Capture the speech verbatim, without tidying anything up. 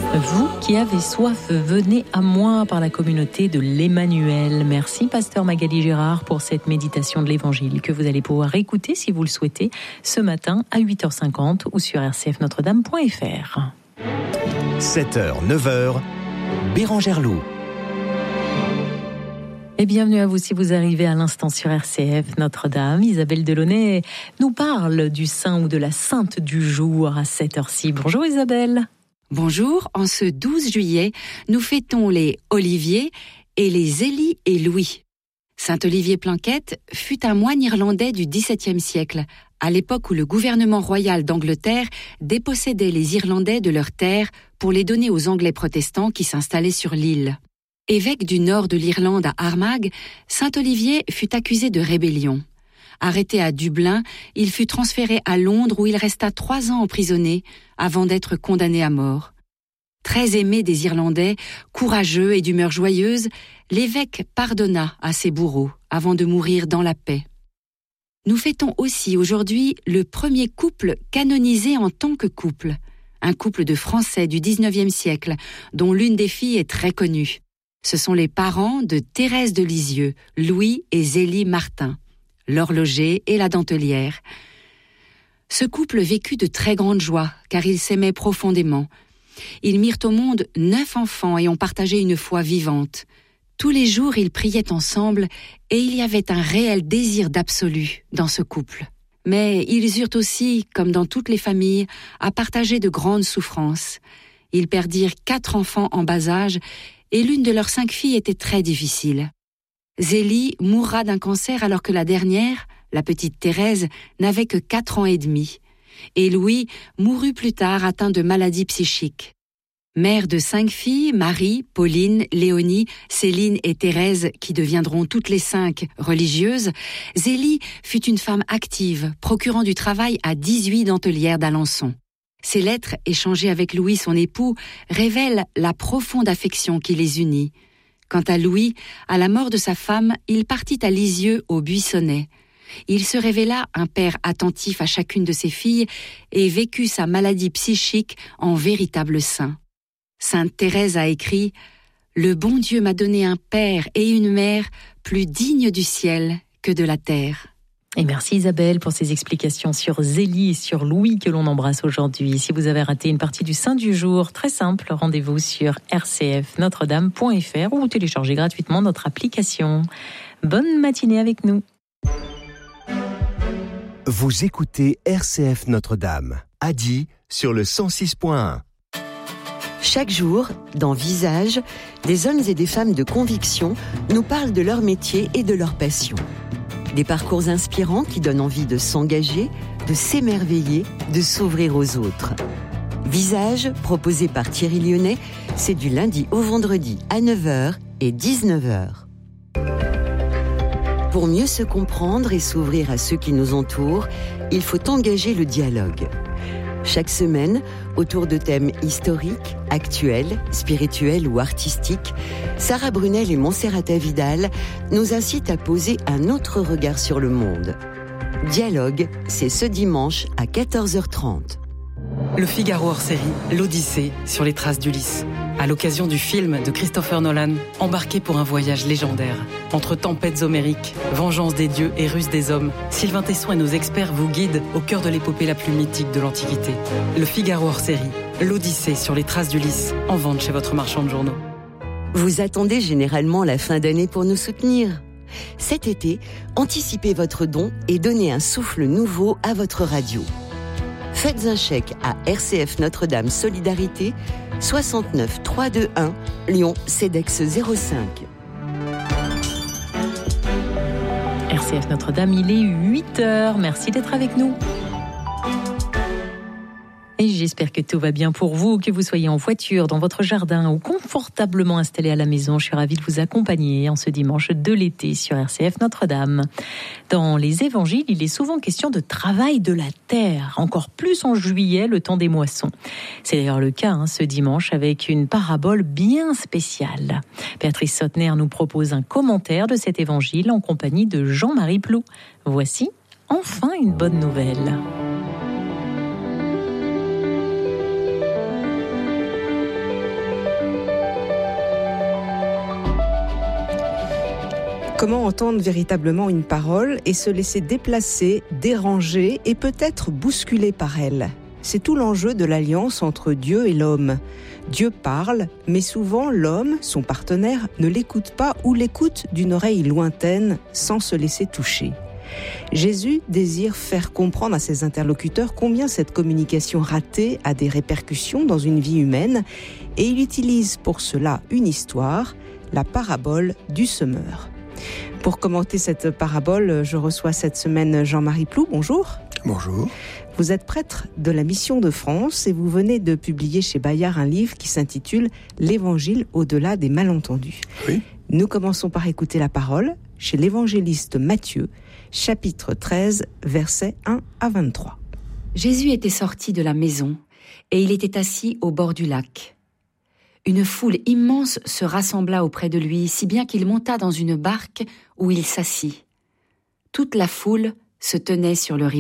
Vous qui avez soif, venez à moi par la communauté de l'Emmanuel. Merci Pasteur Magali Gérard pour cette méditation de l'Évangile que vous allez pouvoir écouter si vous le souhaitez ce matin à huit heures cinquante ou sur r c f notre dame point f r. sept heures, neuf heures, Bérangère Loup. Et bienvenue à vous si vous arrivez à l'instant sur R C F Notre-Dame. Isabelle Delaunay nous parle du saint ou de la sainte du jour à cette heure-ci. Bonjour Isabelle. Bonjour, en ce douze juillet, nous fêtons les Olivier et les Zélie et Louis. Saint Olivier Planquette fut un moine irlandais du dix-septième siècle, à l'époque où le gouvernement royal d'Angleterre dépossédait les Irlandais de leurs terres pour les donner aux Anglais protestants qui s'installaient sur l'île. Évêque du nord de l'Irlande à Armagh, Saint Olivier fut accusé de rébellion. Arrêté à Dublin, il fut transféré à Londres où il resta trois ans emprisonné avant d'être condamné à mort. Très aimé des Irlandais, courageux et d'humeur joyeuse, l'évêque pardonna à ses bourreaux avant de mourir dans la paix. Nous fêtons aussi aujourd'hui le premier couple canonisé en tant que couple, un couple de Français du dix-neuvième siècle dont l'une des filles est très connue. Ce sont les parents de Thérèse de Lisieux, Louis et Zélie Martin, l'horloger et la dentelière. Ce couple vécut de très grandes joies, car ils s'aimaient profondément. Ils mirent au monde neuf enfants et ont partagé une foi vivante. Tous les jours, ils priaient ensemble et il y avait un réel désir d'absolu dans ce couple. Mais ils eurent aussi, comme dans toutes les familles, à partager de grandes souffrances. Ils perdirent quatre enfants en bas âge et l'une de leurs cinq filles était très difficile. Zélie mourra d'un cancer alors que la dernière, la petite Thérèse, n'avait que quatre ans et demi. Et Louis mourut plus tard atteint de maladies psychiques. Mère de cinq filles, Marie, Pauline, Léonie, Céline et Thérèse, qui deviendront toutes les cinq religieuses, Zélie fut une femme active, procurant du travail à dix-huit dentelières d'Alençon. Ses lettres, échangées avec Louis, son époux, révèlent la profonde affection qui les unit. Quant à Louis, à la mort de sa femme, il partit à Lisieux au Buissonnais. Il se révéla un père attentif à chacune de ses filles et vécut sa maladie psychique en véritable saint. Sainte Thérèse a écrit « Le bon Dieu m'a donné un père et une mère plus dignes du ciel que de la terre ». Et merci Isabelle pour ces explications sur Zélie et sur Louis que l'on embrasse aujourd'hui. Si vous avez raté une partie du Saint du jour, très simple, rendez-vous sur r c f notre dame point f r ou téléchargez gratuitement notre application. Bonne matinée avec nous. Vous écoutez R C F Notre-Dame, à Die sur le cent six point un. Chaque jour, dans Visage, des hommes et des femmes de conviction nous parlent de leur métier et de leur passion. Des parcours inspirants qui donnent envie de s'engager, de s'émerveiller, de s'ouvrir aux autres. Visage, proposé par Thierry Lyonnais, c'est du lundi au vendredi à neuf heures et dix-neuf heures. Pour mieux se comprendre et s'ouvrir à ceux qui nous entourent, il faut engager le dialogue. Chaque semaine, autour de thèmes historiques, actuels, spirituels ou artistiques, Sarah Brunel et Monserrata Vidal nous incitent à poser un autre regard sur le monde. Dialogue, c'est ce dimanche à quatorze heures trente. Le Figaro hors série, l'Odyssée sur les traces d'Ulysse. À l'occasion du film de Christopher Nolan, embarqué pour un voyage légendaire. Entre tempêtes homériques, vengeance des dieux et ruse des hommes, Sylvain Tesson et nos experts vous guident au cœur de l'épopée la plus mythique de l'Antiquité. Le Figaro hors série, l'Odyssée sur les traces d'Ulysse, en vente chez votre marchand de journaux. Vous attendez généralement la fin d'année pour nous soutenir. Cet été, anticipez votre don et donnez un souffle nouveau à votre radio. Faites un chèque à R C F Notre-Dame Solidarité, soixante-neuf trois cent vingt-et-un, Lyon, CEDEX zéro cinq. R C F Notre-Dame, il est huit heures. Merci d'être avec nous. Et j'espère que tout va bien pour vous, que vous soyez en voiture, dans votre jardin ou confortablement installé à la maison. Je suis ravie de vous accompagner en ce dimanche de l'été sur R C F Notre-Dame. Dans les évangiles, il est souvent question de travail de la terre, encore plus en juillet, le temps des moissons. C'est d'ailleurs le cas hein, ce dimanche avec une parabole bien spéciale. Béatrice Sautner nous propose un commentaire de cet évangile en compagnie de Jean-Marie Plou. Voici enfin une bonne nouvelle. Comment entendre véritablement une parole et se laisser déplacer, déranger et peut-être bousculer par elle ? C'est tout l'enjeu de l'alliance entre Dieu et l'homme. Dieu parle, mais souvent l'homme, son partenaire, ne l'écoute pas ou l'écoute d'une oreille lointaine sans se laisser toucher. Jésus désire faire comprendre à ses interlocuteurs combien cette communication ratée a des répercussions dans une vie humaine et il utilise pour cela une histoire, la parabole du semeur. Pour commenter cette parabole, je reçois cette semaine Jean-Marie Ploux. Bonjour. Bonjour. Vous êtes prêtre de la Mission de France et vous venez de publier chez Bayard un livre qui s'intitule « L'Évangile au-delà des malentendus ». Oui. Nous commençons par écouter la parole chez l'évangéliste Matthieu, chapitre treize, versets un à vingt-trois. Jésus était sorti de la maison et il était assis au bord du lac. Une foule immense se rassembla auprès de lui, si bien qu'il monta dans une barque où il s'assit. Toute la foule se tenait sur le rivage.